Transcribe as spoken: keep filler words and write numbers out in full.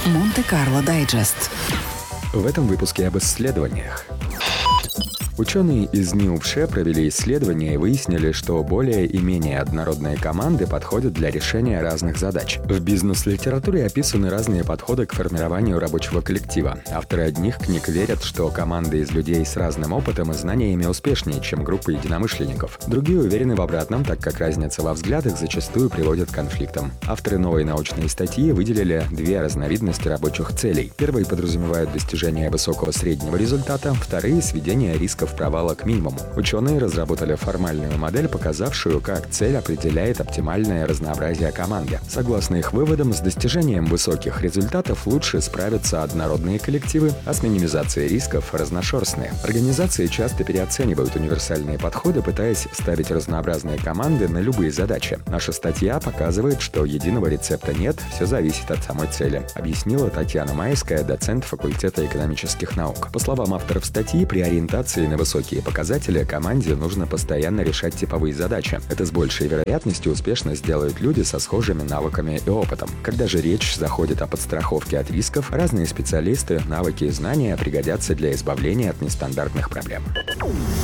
Монте-Карло Дайджест. В этом выпуске об исследованиях. Ученые из НИУПШ провели исследования и выяснили, что более и менее однородные команды подходят для решения разных задач. В бизнес-литературе описаны разные подходы к формированию рабочего коллектива. Авторы одних книг верят, что команды из людей с разным опытом и знаниями успешнее, чем группы единомышленников. Другие уверены в обратном, так как разница во взглядах зачастую приводит к конфликтам. Авторы новой научной статьи выделили две разновидности рабочих целей. Первые подразумевают достижение высокого среднего результата, вторые — сведение рисков провала к минимуму. Ученые разработали формальную модель, показавшую, как цель определяет оптимальное разнообразие команды. Согласно их выводам, с достижением высоких результатов лучше справятся однородные коллективы, а с минимизацией рисков — разношерстные. Организации часто переоценивают универсальные подходы, пытаясь ставить разнообразные команды на любые задачи. Наша статья показывает, что единого рецепта нет, все зависит от самой цели, объяснила Татьяна Майская, доцент факультета экономических наук. По словам авторов статьи, при ориентации на высокие показатели команде нужно постоянно решать типовые задачи. Это с большей вероятностью успешно сделают люди со схожими навыками и опытом. Когда же речь заходит о подстраховке от рисков, разные специалисты, навыки и знания пригодятся для избавления от нестандартных проблем.